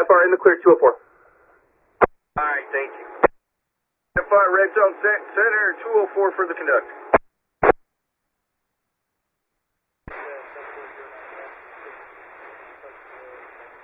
FR in the clear, 204. Alright, thank you. FR Red Zone Center, 204 for the conductor.